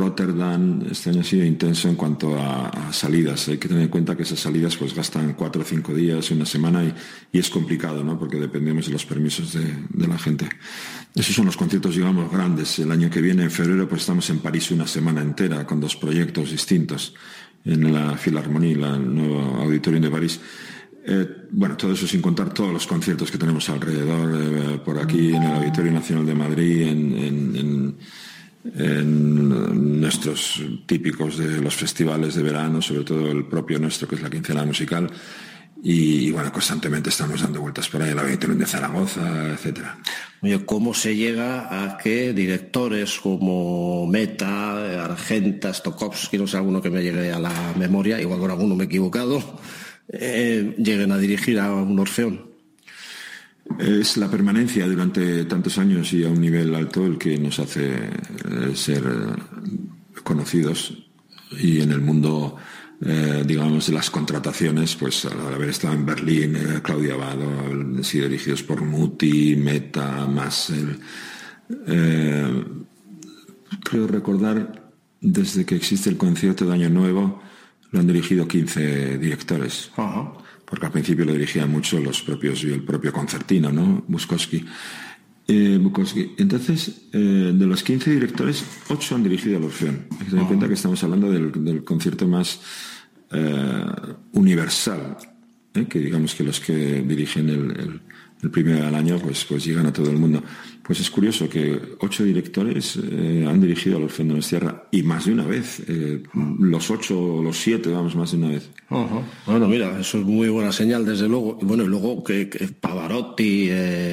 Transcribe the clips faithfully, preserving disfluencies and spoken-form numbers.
Rotterdam, este año ha sido intenso en cuanto a, a salidas. Hay que tener en cuenta que esas salidas pues gastan cuatro o cinco días, una semana, y, y es complicado, ¿no? Porque dependemos de los permisos de, de la gente. Esos son los conciertos, digamos, grandes. El año que viene, en febrero, pues estamos en París una semana entera con dos proyectos distintos en la Philharmonie, la nuevo auditorium de París. Eh, bueno, todo eso sin contar todos los conciertos que tenemos alrededor, eh, por aquí en el Auditorio Nacional de Madrid, en, en, en, en nuestros típicos de los festivales de verano, sobre todo el propio nuestro, que es la Quincenal Musical, y, y bueno, constantemente estamos dando vueltas por ahí, el Auditorio de Zaragoza, etcétera. Oye, ¿cómo se llega a que directores como Meta, Argenta, Stokowski, no sé, alguno que me llegue a la memoria, igual con alguno me he equivocado, Eh, lleguen a dirigir a un Orfeón? Es la permanencia durante tantos años y a un nivel alto el que nos hace eh, ser eh, conocidos, y en el mundo eh, digamos de las contrataciones, pues al haber estado en Berlín, eh, Claudia Abado, han sido dirigidos por Muti, Meta, Massel, eh, creo recordar desde que existe el concierto de Año Nuevo lo han dirigido quince directores. Uh-huh. Porque al principio lo dirigían mucho los propios, y el propio concertino, ¿no? Bukowski. Eh, Bukowski. Entonces, eh, de los quince directores, ocho han dirigido al Orfeón. Hay que tener en cuenta que estamos hablando del, del concierto más eh, universal, ¿eh? Que digamos que los que dirigen el, el, el primero del año, pues, pues llegan a todo el mundo. Pues es curioso que ocho directores eh, han dirigido al Orfeón Donostiarra, y más de una vez. Eh, los ocho o los siete, vamos, más de una vez. Uh-huh. Bueno, mira, eso es muy buena señal, desde luego. Y bueno, y luego que, que Pavarotti,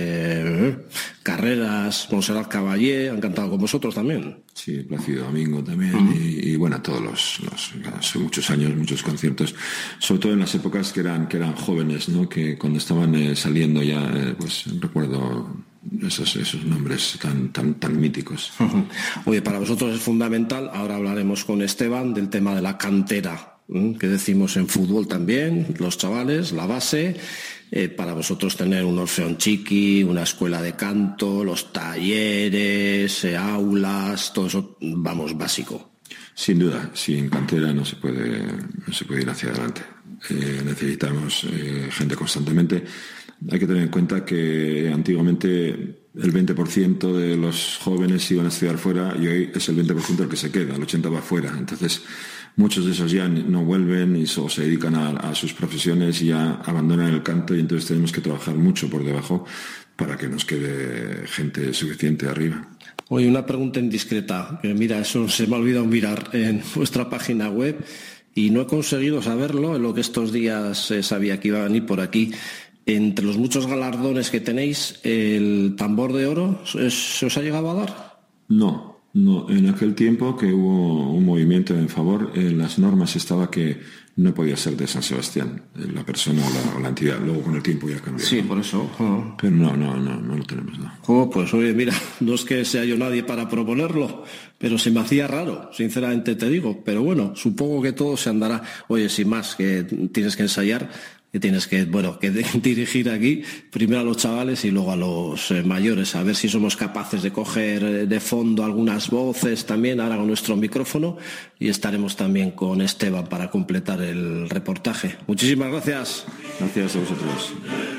eh, Carreras, Montserrat Caballé han cantado con vosotros también. Sí, Plácido Domingo también. Uh-huh. y, y bueno, todos los, los hace muchos años, muchos conciertos, sobre todo en las épocas que eran que eran jóvenes, ¿no? Que cuando estaban eh, saliendo ya, eh, pues recuerdo esos, esos nombres tan, tan, tan míticos. Uh-huh. Oye, para vosotros es fundamental, ahora hablaremos con Esteban del tema de la cantera, ¿eh? Que decimos en fútbol también, los chavales, la base, eh, para vosotros tener un Orfeón Chiqui, una escuela de canto, los talleres, eh, aulas, todo eso, vamos, básico. Sin duda, sin cantera no se puede, no se puede ir hacia adelante. Eh, necesitamos eh, gente constantemente. Hay que tener en cuenta que antiguamente el veinte por ciento de los jóvenes iban a estudiar fuera, y hoy es el veinte por ciento el que se queda, el ochenta por ciento va fuera. Entonces, muchos de esos ya no vuelven y solo se dedican a, a sus profesiones y ya abandonan el canto, y entonces tenemos que trabajar mucho por debajo para que nos quede gente suficiente arriba. Oye, una pregunta indiscreta, que mira, eso se me ha olvidado mirar en vuestra página web y no he conseguido saberlo, en lo que estos días eh, sabía que iba a venir por aquí. Entre los muchos galardones que tenéis, ¿el tambor de oro se os ha llegado a dar? No, no. En aquel tiempo que hubo un movimiento en favor, en las normas estaba que no podía ser de San Sebastián, la persona o la, o la entidad. Luego con el tiempo ya cambió. Sí, por eso. Oh. Pero no, no, no, no lo tenemos, no. Oh, pues oye, mira, no es que sea yo nadie para proponerlo, pero se me hacía raro, sinceramente te digo. Pero bueno, supongo que todo se andará. Oye, sin más, que tienes que ensayar, que tienes que, bueno, que dirigir aquí, primero a los chavales y luego a los eh, mayores, a ver si somos capaces de coger eh, de fondo algunas voces también, ahora con nuestro micrófono, y estaremos también con Esteban para completar el reportaje. Muchísimas gracias. Gracias a vosotros.